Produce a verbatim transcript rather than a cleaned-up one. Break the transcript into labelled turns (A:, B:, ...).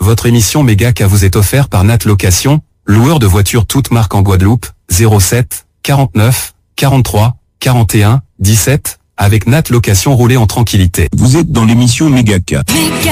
A: Votre émission Mégacas vous est offerte par Nat Location, loueur de voitures toutes marques en Guadeloupe, zéro sept, quarante-neuf, quarante-trois, quarante et un, dix-sept, avec Nat Location, roulez en tranquillité.
B: Vous êtes dans l'émission Mégacas.